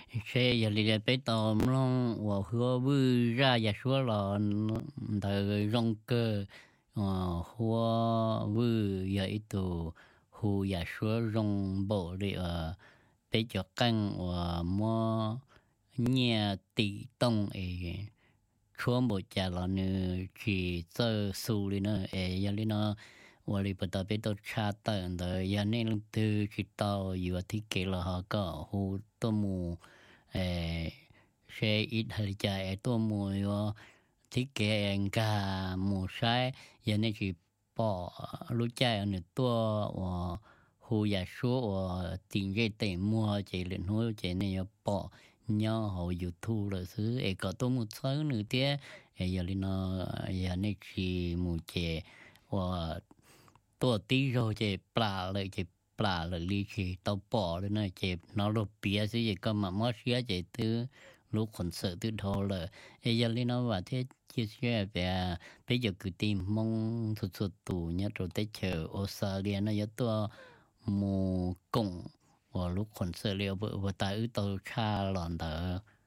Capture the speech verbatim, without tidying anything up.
xe giờ đi bé tàu long và hứa vui ra giờ số là đời rong cơ ờ hứa vui giờ ít tụ hu giờ số rong bộ đi ở bé cho căng và mua nhà tỷ tông ấy chúa một nhà là nữ chỉ sơ su đi nữa ấy giờ đi nóว่าเลยปตไปตัวชาติอันเดียยันนี่ตัวคิดต่ออยู่ที่เกลาก็หูตัวมูเออเชอิดหายใจตัวมูอยู่ที่เกงกามูใช้ยันนี่คือปอรู้ใจอันนี้ตัวว่าหูอยากชัวว่าติงใจเต็มมัวใจเล่นหัวใจเนี่ยปอย่อเขาอยู่ทูเลยซื้อเอกตัวมูใช้หนึ่งเตี้ยเออยันนี่เนาะยันนี่คือมูเจว่าตัวตีโรเจปลาเลยเจปลาเลยลีชีตัวปอเลยนะเจนอรเปียสิเจก็มามอเสียเจตื้อลูกคนเสือตื้อทอเลยเอยาลีนว่าที่ที่เชื่อไปไปอยู่คือตีมงสุดๆตู่เนี่ยเราได้เจอออสเตรเลียนะยตัวมูกงว่าลูกคนเสือเรียวว่าตายอือตัวชาหลอนเตอ